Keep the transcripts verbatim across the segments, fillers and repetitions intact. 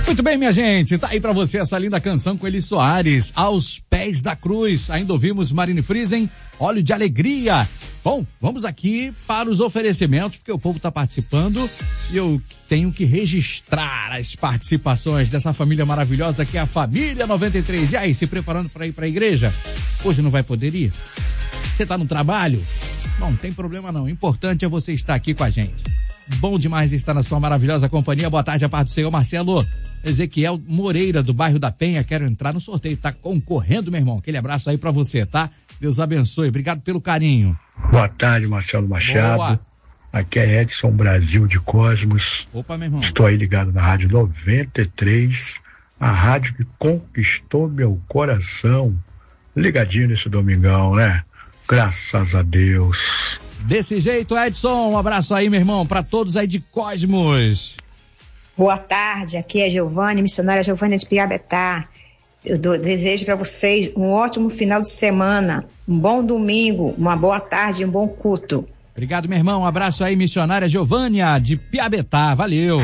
Muito bem, minha gente, tá aí pra você essa linda canção com Eli Soares, Aos Pés da Cruz. Ainda ouvimos Marine Friesen, Óleo de Alegria. Bom, vamos aqui para os oferecimentos, porque o povo tá participando e eu tenho que registrar as participações dessa família maravilhosa que é a Família noventa e três. E aí, se preparando para ir para a igreja? Hoje não vai poder ir? Você tá no trabalho? Bom, não tem problema não, o importante é você estar aqui com a gente. Bom demais estar na sua maravilhosa companhia. Boa tarde, a paz do Senhor. Marcelo Ezequiel Moreira, do bairro da Penha, quero entrar no sorteio, tá concorrendo, meu irmão. Aquele abraço aí pra você, tá? Deus abençoe, obrigado pelo carinho. Boa tarde, Marcelo Machado. Boa. Aqui é Edson Brasil de Cosmos. Opa, meu irmão. Estou aí ligado na Rádio noventa e três, a rádio que conquistou meu coração. Ligadinho nesse domingão, né? Graças a Deus. Desse jeito, Edson, um abraço aí, meu irmão, pra todos aí de Cosmos. Boa tarde, aqui é Giovânia, missionária Giovânia de Piabetá. Eu do, desejo para vocês um ótimo final de semana, um bom domingo, uma boa tarde e um bom culto. Obrigado, meu irmão, um abraço aí, missionária Giovânia de Piabetá, valeu.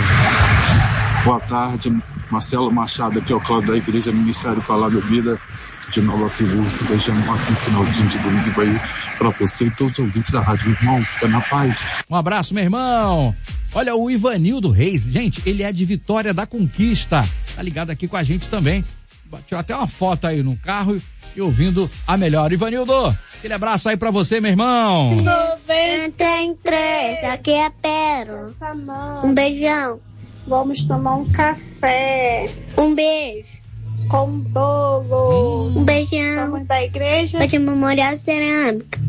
Boa tarde, Marcelo Machado, aqui é o Cláudio da Igreja Ministério Palavra Vida de Nova Friburgo, deixando um ótimo finalzinho de domingo aí para você e todos os ouvintes da rádio, meu irmão, fica na paz. Um abraço, meu irmão. Olha, o Ivanildo Reis, gente, ele é de Vitória da Conquista, tá ligado aqui com a gente também. Tirou até uma foto aí no carro e ouvindo a melhor. Ivanildo, aquele abraço aí pra você, meu irmão. noventa e três, aqui é Pérola. Um beijão. Vamos tomar um café. Um beijo. Com bolo. Um beijão. Somos da igreja. Pode Memorial Cerâmica.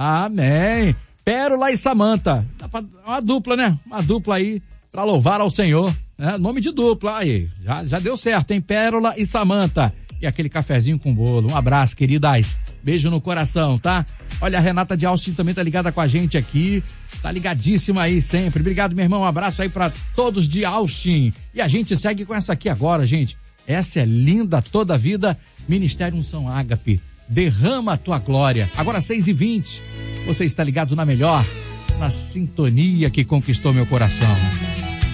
Amém. Pérola e Samanta. Uma dupla, né? Uma dupla aí pra louvar ao Senhor. É, nome de dupla aí. Já, já deu certo, hein? Pérola e Samanta. E aquele cafezinho com bolo. Um abraço, queridas. Beijo no coração, tá? Olha, a Renata de Austin também tá ligada com a gente aqui. Tá ligadíssima aí sempre. Obrigado, meu irmão. Um abraço aí pra todos de Austin. E a gente segue com essa aqui agora, gente. Essa é linda toda a vida. Ministério Unção Ágape. Derrama a tua glória. Agora seis e vinte. Você está ligado na melhor, na sintonia que conquistou meu coração.